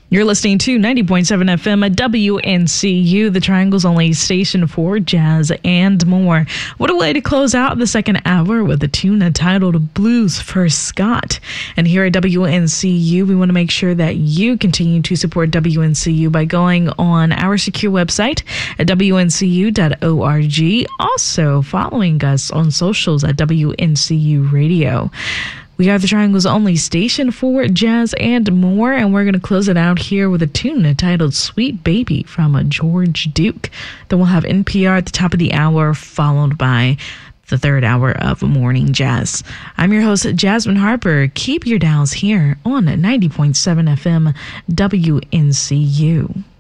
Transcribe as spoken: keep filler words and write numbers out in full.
You're listening to ninety point seven F M at W N C U, the Triangle's only station for jazz and more. What a way to close out the second hour with a tune titled Blues for Scott. And here at W N C U, we want to make sure that you continue to support W N C U by going on our secure website at W N C U dot org. Also following us on socials at W N C U Radio. We are the Triangle's only station for jazz and more, and we're going to close it out here with a tune entitled Sweet Baby from George Duke. Then we'll have N P R at the top of the hour, followed by the third hour of Morning Jazz. I'm your host, Jasmine Harper. Keep your dials here on ninety point seven F M W N C U.